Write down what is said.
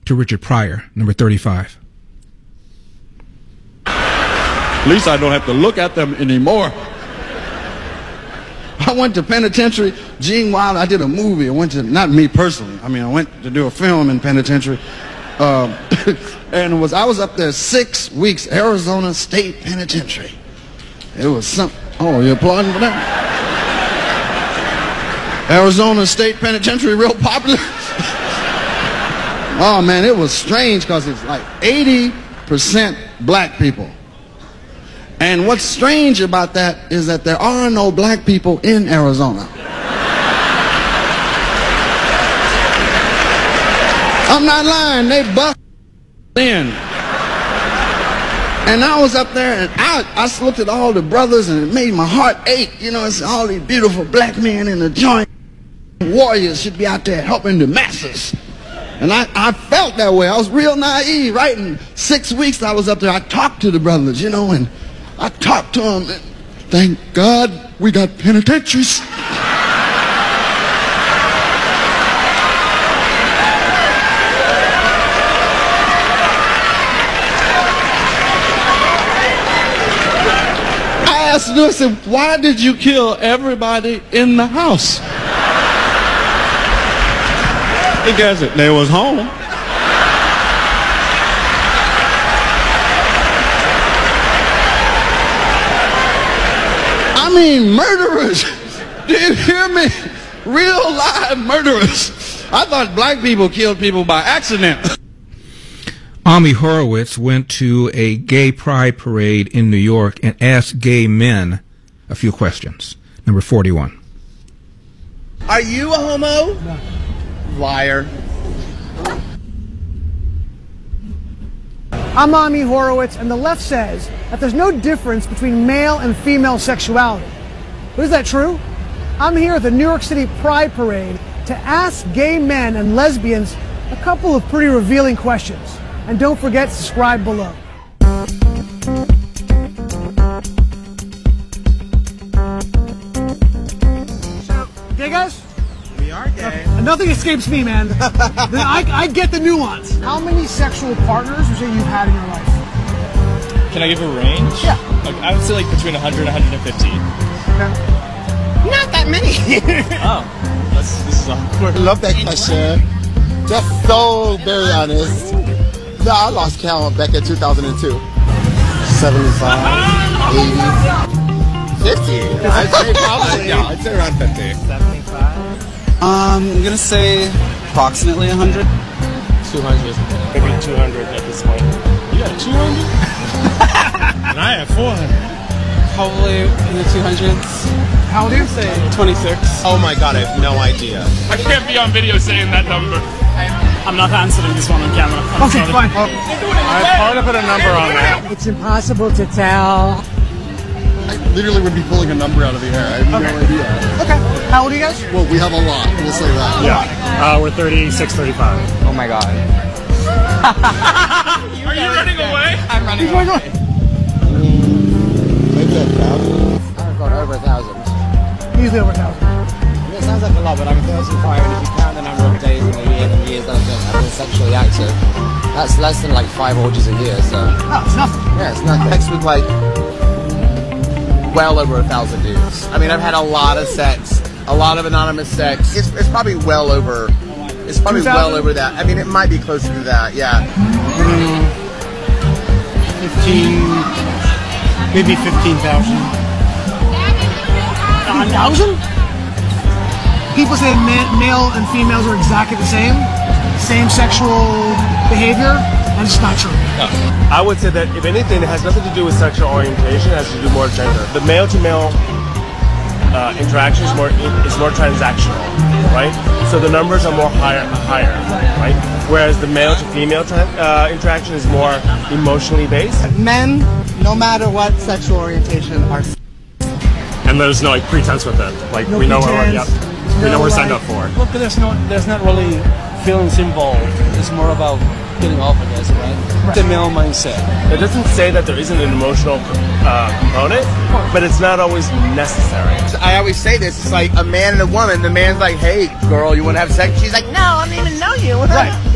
to Richard Pryor, number 35. At least I don't have to look at them anymore. I went to penitentiary. Gene Wilder, I did a movie. I went to, not me personally, I went to do a film in penitentiary. And I was up there 6 weeks, Arizona State Penitentiary. It was oh, you're applauding for that? Arizona State Penitentiary, real popular. Oh man, it was strange because it's like 80% black people. And what's strange about that is that there are no black people in Arizona. I'm not lying, they bust in. And I was up there and I looked at all the brothers and it made my heart ache. You know, it's all these beautiful black men in the joint. Warriors should be out there helping the masses. And I felt that way. I was real naive, right? In 6 weeks I was up there, I talked to the brothers, you know, and I talked to them. And thank God we got penitentiaries. I asked them, I said, why did you kill everybody in the house? Because they was home. I mean, murderers. Do you hear me? Real live murderers. I thought black people killed people by accident. Ami Horowitz went to a gay pride parade in New York and asked gay men a few questions. Number 41. Are you a homo? No. Liar. I'm Ami Horowitz, and the left says that there's no difference between male and female sexuality. But is that true? I'm here at the New York City Pride Parade to ask gay men and lesbians a couple of pretty revealing questions. And don't forget to subscribe below. So, gay guys? We are gay. Okay. Nothing escapes me, man. I get the nuance. How many sexual partners would you say you've had in your life? Can I give a range? Yeah. Like, I would say like between 100 and 150. Okay. Not that many. Oh, this is awkward. I love that question. That's so very honest. No, I lost count back in 2002. 75, 80, 50. I'd say probably. Yeah, I'd say around 50. 75. I'm gonna say approximately 100. 200. Maybe 200 at this point. You got 200? And I have 400. Probably in the 200s. How old are you? Say 26. Oh my God, I have no idea. I can't be on video saying that number. I'm not answering this one on camera. Okay, fine. It's hard to put a number on that. It's impossible to tell. I literally would be pulling a number out of the air. I have no idea. Okay. How old are you guys? Well, we have a lot. We'll say that. Yeah. We're 36, 35. Oh my god. Are you running away? I'm running away. Maybe 1,000. I've got over 1,000. Easily over 1,000. It sounds like a lot, but I'm 35, and if you count the number of days in a year and years that I've been sexually active, that's less than like 5 orgies a year, so... Oh, it's nothing. Yeah, it's nothing. Sex with like well over 1,000 dudes. I mean, I've had a lot of sex, a lot of anonymous sex. It's probably well over. It's probably 2,000? well over that. I mean, it might be closer to that. Yeah. 15, maybe 15,000. 1,000? People say male and females are exactly the same sexual behavior, and it's not true. I would say that if anything, it has nothing to do with sexual orientation. It has to do more gender. The male-to-male interaction is more transactional, right? So the numbers are more higher, right? Whereas the male-to-female interaction is more emotionally based. Men, no matter what sexual orientation, are. And there's no like pretense with it. Like No we know what pretense, we know what we're signed up for. Look, there's not really feelings involved. It's more about getting off, I guess, right? The male mindset. It doesn't say that there isn't an emotional component, but it's not always necessary. I always say this. It's like a man and a woman. The man's like, "Hey, girl, you want to have sex?" She's like, "No, I don't even know you." Right.